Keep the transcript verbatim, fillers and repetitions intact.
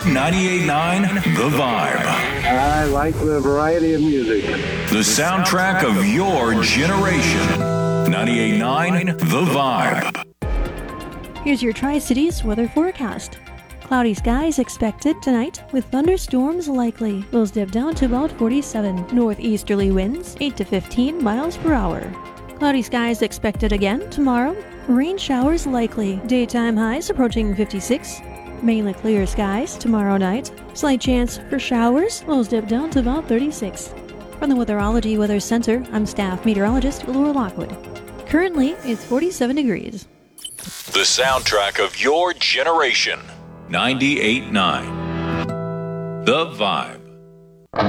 ninety-eight point nine The Vibe. I like the variety of music. The soundtrack of your generation. ninety-eight point nine The Vibe. Here's your Tri-Cities weather forecast. Cloudy skies expected tonight with thunderstorms likely. Lows dip down to about forty-seven. Northeasterly winds eight to fifteen miles per hour. Cloudy skies expected again tomorrow. Rain showers likely. Daytime highs approaching fifty-six. Mainly clear skies tomorrow night. Slight chance for showers. Lows dip down to about thirty-six. From the Weatherology Weather Center, I'm staff meteorologist Laura Lockwood. Currently, it's forty-seven degrees. The soundtrack of your generation. ninety-eight point nine The Vibe.